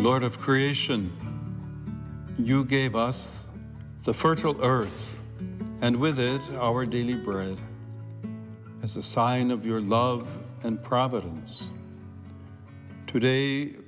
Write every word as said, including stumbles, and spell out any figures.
Lord of creation, you gave us the fertile earth, and with it our daily bread, as a sign of your love and providence. Today,